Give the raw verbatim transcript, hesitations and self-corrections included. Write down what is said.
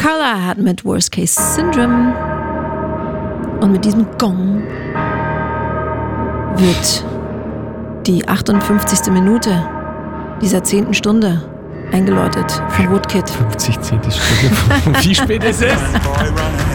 Carla hat mit Worst Case Syndrome und mit diesem Gong wird die achtundfünfzigste Minute dieser zehnten Stunde eingeläutet von Woodkid. fünfzig zehnte Stunde. Wie spät ist es?